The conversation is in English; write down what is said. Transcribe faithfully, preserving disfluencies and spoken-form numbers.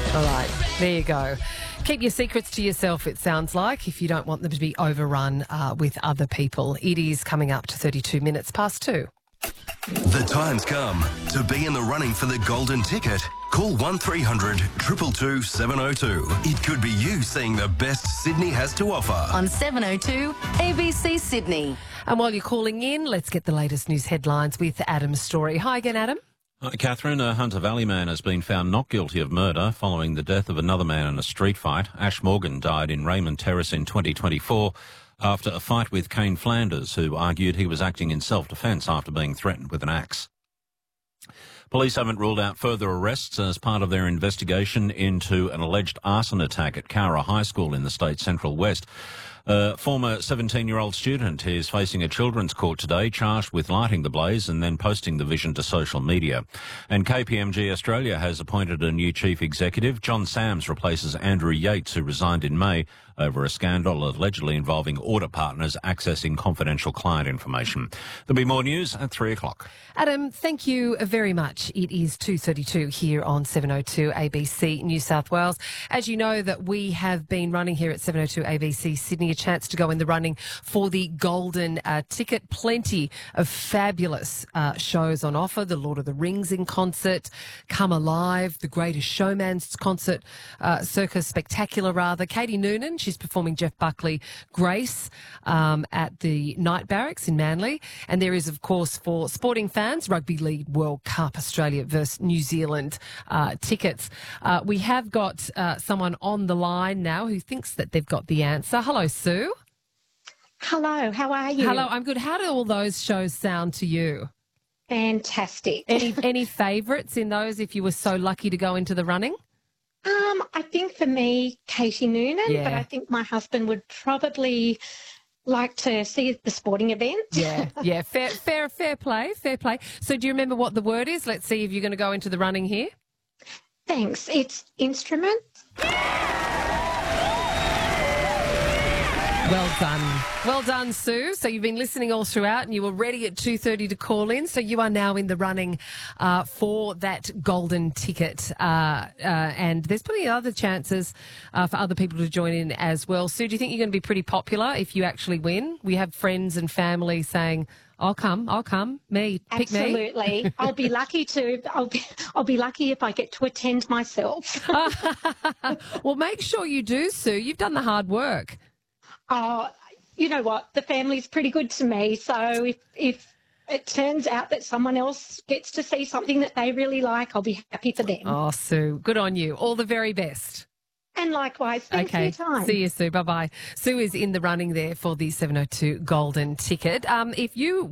All right, there you go. Keep your secrets to yourself, it sounds like, if you don't want them to be overrun uh, with other people. It is coming up to thirty-two minutes past two. The time's come to be in the running for the golden ticket. Call one three hundred two two two seven oh two. It could be you seeing the best Sydney has to offer. On seven oh two A B C Sydney. And while you're calling in, let's get the latest news headlines with Adam's story. Hi again, Adam. Hi, Catherine. A Hunter Valley man has been found not guilty of murder following the death of another man in a street fight. Ash Morgan died in Raymond Terrace in twenty twenty-four after a fight with Kane Flanders, who argued he was acting in self-defence after being threatened with an axe. Police haven't ruled out further arrests as part of their investigation into an alleged arson attack at Cowra High School in the state's Central West. A former seventeen-year-old student is facing a children's court today, charged with lighting the blaze and then posting the vision to social media. And K P M G Australia has appointed a new chief executive. John Sams replaces Andrew Yates, who resigned in May over a scandal allegedly involving audit partners accessing confidential client information. There'll be more news at three o'clock. Adam, thank you very much. It is two thirty-two here on seven oh two A B C New South Wales. As you know, that we have been running here at seven oh two A B C Sydney a chance to go in the running for the golden uh, ticket. Plenty of fabulous uh, shows on offer. The Lord of the Rings in concert, Come Alive, The Greatest Showman's concert, uh, Circus Spectacular rather. Katie Noonan, she's performing Jeff Buckley, Grace um, at the Night Barracks in Manly. And there is, of course, for sporting fans, Rugby League World Cup Australia versus New Zealand uh, tickets. Uh, we have got uh, someone on the line now who thinks that they've got the answer. Hello, Sue. Hello, how are you? Hello, I'm good. How do all those shows sound to you? Fantastic. Any any favourites in those if you were so lucky to go into the running? Um, I think for me, Katie Noonan, Yeah. but I think my husband would probably like to see the sporting event. Yeah, yeah, fair, fair, fair play, fair play. So do you remember what the word is? Let's see if you're going to go into the running here. Thanks. It's instrument. Well done. Well done, Sue. So you've been listening all throughout and you were ready at two thirty to call in. So you are now in the running uh, for that golden ticket. Uh, uh, and there's plenty of other chances uh, for other people to join in as well. Sue, do you think you're going to be pretty popular if you actually win? We have friends and family saying, I'll come, I'll come, me, pick me. Absolutely. I'll be lucky to, I'll be, I'll be lucky if I get to attend myself. Well, make sure you do, Sue. You've done the hard work. Oh, you know what? The family's pretty good to me. So if, if it turns out that someone else gets to see something that they really like, I'll be happy for them. Oh, Sue, good on you. All the very best. And likewise, thanks Okay. for your time. See you, Sue. Bye-bye. Sue is in the running there for the seven oh two Golden Ticket. Um, if you